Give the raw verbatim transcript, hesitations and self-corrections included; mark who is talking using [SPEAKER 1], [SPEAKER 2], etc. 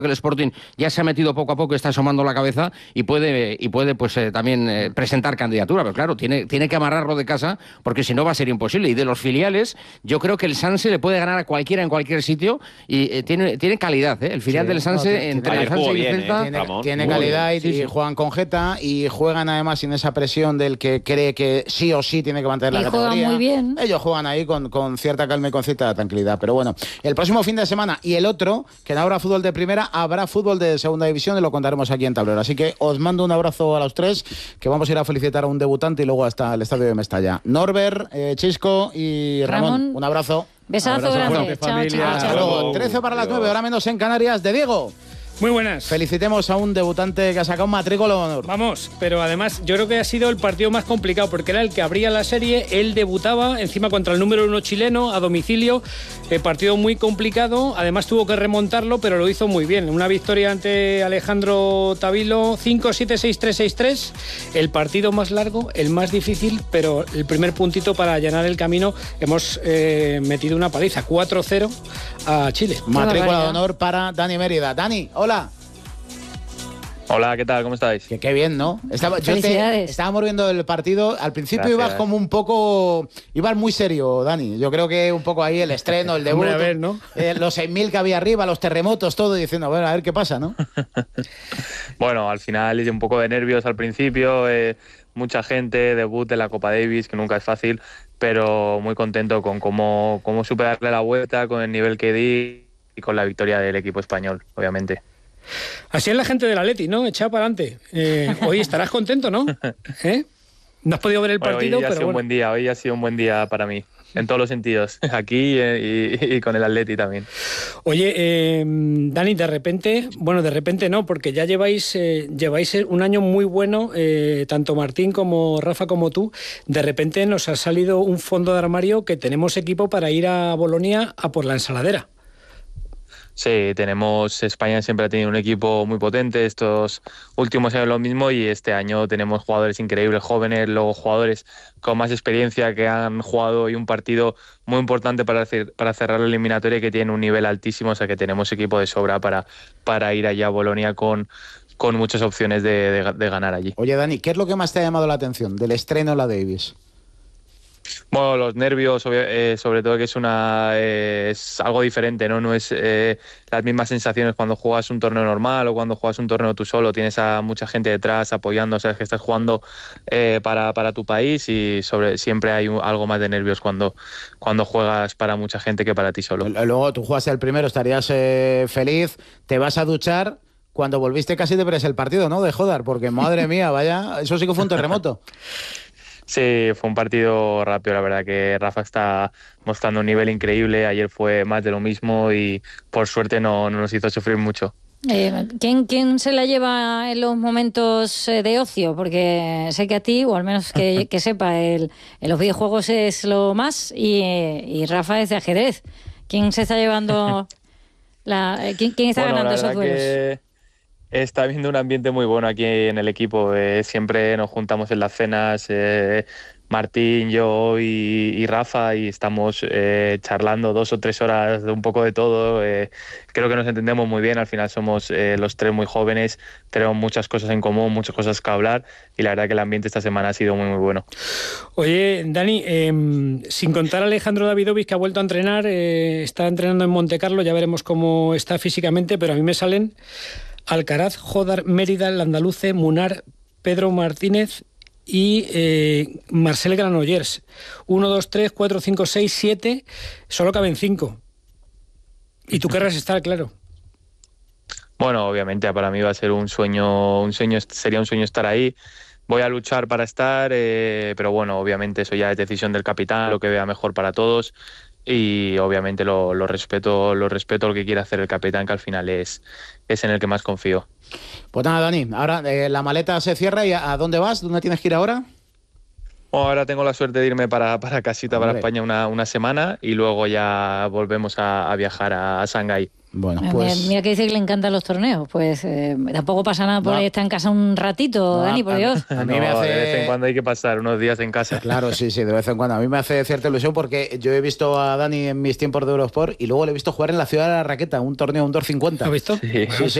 [SPEAKER 1] que el Sporting ya se ha metido poco a poco, está asomando la cabeza y puede y puede pues eh, también eh, presentar candidatura, pero claro, tiene, tiene que amarrarlo de casa porque si no va a ser imposible. Y de los filiales, yo creo que el Sanse le puede ganar a cualquiera en cualquier sitio y eh, tiene, tiene calidad, ¿eh? El filial sí, del Sanse, no, entre el Sanse y el Celta,
[SPEAKER 2] tiene, tiene calidad y, sí, sí. y juegan con jeta y juegan además sin esa presión del que cree que sí o sí tiene que mantener la
[SPEAKER 3] y
[SPEAKER 2] categoría.
[SPEAKER 3] Juegan muy bien.
[SPEAKER 2] Ellos juegan ahí con, con cierta calma y con cierta tranquilidad, pero bueno, el próximo fin de semana y el otro, que no habrá fútbol de primera, habrá fútbol de segunda división y lo contaremos aquí en Tablero. Así que os mando un abrazo a los tres, que vamos a ir a felicitar a un debutante y luego hasta el estadio de Mestalla. Norbert, eh, Chisco y Ramón, Ramón, un abrazo.
[SPEAKER 3] Besazo
[SPEAKER 2] un abrazo
[SPEAKER 3] grande. Chao, chao,
[SPEAKER 2] Hasta luego. trece para las nueve, ahora menos en Canarias, de Diego.
[SPEAKER 4] Muy buenas.
[SPEAKER 2] Felicitemos a un debutante que ha sacado un matrícula de honor.
[SPEAKER 4] Vamos, pero además yo creo que ha sido el partido más complicado porque era el que abría la serie, él debutaba encima contra el número uno chileno a domicilio, eh, partido muy complicado, además tuvo que remontarlo, pero lo hizo muy bien. Una victoria ante Alejandro Tavilo, cinco siete seis tres seis tres, el partido más largo, el más difícil, pero el primer puntito para allanar el camino. Hemos eh, metido una paliza, cuatro cero a Chile.
[SPEAKER 2] Matrícula de honor para Dani Mérida. Dani, hola.
[SPEAKER 5] Hola, ¿qué tal? ¿Cómo estáis?
[SPEAKER 2] Que qué bien, ¿no? Estaba, yo te, estábamos viendo el partido. Al principio Gracias. ibas como un poco... Ibas muy serio, Dani. Yo creo que un poco ahí el estreno, el debut.
[SPEAKER 4] Hombre, a ver, ¿no?
[SPEAKER 2] Eh, los seis mil que había arriba, los terremotos, todo, diciendo, bueno, a ver qué pasa, ¿no?
[SPEAKER 5] Bueno, al final un poco de nervios al principio. Eh, mucha gente, debut de la Copa Davis, que nunca es fácil, pero muy contento con cómo, cómo supe darle la vuelta, con el nivel que di y con la victoria del equipo español, obviamente.
[SPEAKER 4] Así es la gente del Atleti, ¿no? Echado para adelante. Eh, hoy estarás contento, ¿no? ¿Eh? No has podido ver el
[SPEAKER 5] bueno,
[SPEAKER 4] partido,
[SPEAKER 5] hoy ha
[SPEAKER 4] pero
[SPEAKER 5] sido
[SPEAKER 4] bueno.
[SPEAKER 5] un buen día, hoy ha sido un buen día para mí, en todos los sentidos, aquí y, y con el Atleti también.
[SPEAKER 4] Oye, eh, Dani, de repente, bueno, de repente no, porque ya lleváis, eh, lleváis un año muy bueno, eh, tanto Martín como Rafa como tú. De repente nos ha salido un fondo de armario que tenemos equipo para ir a Bolonia a por la ensaladera.
[SPEAKER 5] Sí, tenemos, España siempre ha tenido un equipo muy potente, estos últimos años lo mismo y este año tenemos jugadores increíbles, jóvenes, luego jugadores con más experiencia que han jugado hoy un partido muy importante para, hacer, para cerrar la eliminatoria y que tienen un nivel altísimo, o sea que tenemos equipo de sobra para, para ir allá a Bolonia con, con muchas opciones de, de, de ganar allí.
[SPEAKER 2] Oye, Dani, ¿qué es lo que más te ha llamado la atención del estreno en la Davis?
[SPEAKER 5] Bueno, los nervios, eh, sobre todo que es una eh, es algo diferente, ¿no? No es eh, las mismas sensaciones cuando juegas un torneo normal o cuando juegas un torneo tú solo. Tienes a mucha gente detrás apoyando, sabes que estás jugando eh, para, para tu país y sobre siempre hay un, algo más de nervios cuando, cuando juegas para mucha gente que para ti solo.
[SPEAKER 2] Luego tú jugaste el primero, estarías eh, feliz, te vas a duchar. Cuando volviste casi te ves el partido, ¿no? De Jodar, porque madre mía, vaya, eso sí que fue un terremoto.
[SPEAKER 5] Sí, fue un partido rápido, la verdad que Rafa está mostrando un nivel increíble, ayer fue más de lo mismo y por suerte no, no nos hizo sufrir mucho.
[SPEAKER 3] Eh, ¿quién, ¿Quién se la lleva en los momentos de ocio? Porque sé que a ti, o al menos que, que sepa, el, en los videojuegos es lo más y, y Rafa es de ajedrez. ¿Quién se está llevando la, ¿quién, quién está
[SPEAKER 5] bueno,
[SPEAKER 3] ganando esos duelos?
[SPEAKER 5] Que... Está habiendo un ambiente muy bueno aquí en el equipo. Eh, siempre nos juntamos en las cenas, eh, Martín, yo y, y Rafa, y estamos eh, charlando dos o tres horas de un poco de todo. Eh, creo que nos entendemos muy bien. Al final somos eh, los tres muy jóvenes, tenemos muchas cosas en común, muchas cosas que hablar, y la verdad que el ambiente esta semana ha sido muy, muy bueno.
[SPEAKER 4] Oye, Dani, eh, sin contar a Alejandro Davidovich, que ha vuelto a entrenar, eh, está entrenando en Montecarlo, ya veremos cómo está físicamente, pero a mí me salen Alcaraz, Jodar, Mérida, el andaluce, Munar, Pedro Martínez y eh, Marcel Granollers. uno, dos, tres, cuatro, cinco, seis, siete, solo caben cinco. Y tú querrás estar, claro.
[SPEAKER 5] Bueno, obviamente para mí va a ser un sueño, un sueño, sería un sueño estar ahí. Voy a luchar para estar, eh, pero bueno, obviamente eso ya es decisión del capitán, lo que vea mejor para todos. Y obviamente lo, lo respeto lo respeto lo que quiere hacer el capitán, que al final es, es en el que más confío.
[SPEAKER 2] Pues nada, Dani, ahora eh, la maleta se cierra y ¿a dónde vas? ¿Dónde tienes que ir ahora?
[SPEAKER 5] Bueno, ahora tengo la suerte de irme para, para casita, Hombre. para España una, una semana y luego ya volvemos a, a viajar a, a Shanghái.
[SPEAKER 2] Bueno, pues...
[SPEAKER 3] Mira que dice que le encantan los torneos. Pues eh, tampoco pasa nada por
[SPEAKER 2] No.
[SPEAKER 3] ahí estar en casa un ratito,
[SPEAKER 2] No,
[SPEAKER 3] Dani, por
[SPEAKER 2] a-
[SPEAKER 3] Dios.
[SPEAKER 2] A mí
[SPEAKER 5] No,
[SPEAKER 2] me hace...
[SPEAKER 5] de vez en cuando hay que pasar unos días en casa.
[SPEAKER 2] Claro, sí, sí, de vez en cuando. A mí me hace cierta ilusión porque yo he visto a Dani en mis tiempos de Eurosport y luego le he visto jugar en la Ciudad de la Raqueta, un torneo, un dos cincuenta.
[SPEAKER 4] ¿Has visto?
[SPEAKER 5] Sí.
[SPEAKER 2] Sí, sí.